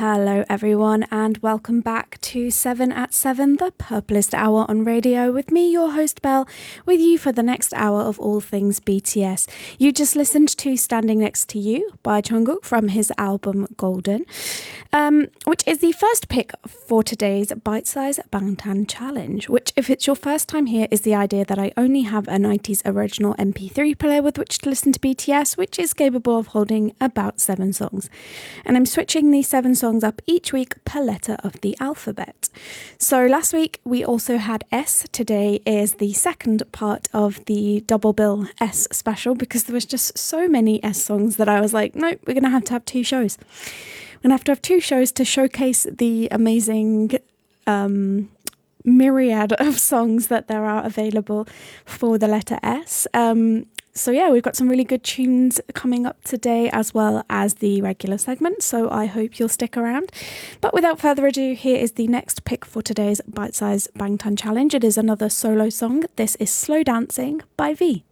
Hello everyone and welcome back to 7 at 7, the Purplest Hour on radio with me, your host Belle, with you for the next hour of all things BTS. You just listened to Standing Next to You by Jungkook from his album Golden, which is the first pick for today's bite-size Bangtan challenge, which if it's your first time here is the idea that I only have a 90s original MP3 player with which to listen to BTS, which is capable of holding about 7 songs. And I'm switching these 7 songs up each week per letter of the alphabet. So last week we also had S. Today is the second part of the double bill S special because there was just so many S songs that I was like, nope, we're going to have 2 shows. We're going to have 2 shows to showcase the amazing myriad of songs that there are available for the letter S. So yeah, we've got some really good tunes coming up today as well as the regular segment, so I hope you'll stick around. But without further ado, here is the next pick for today's Bite Size Bangtan Challenge. It is another solo song. This is Slow Dancing by V.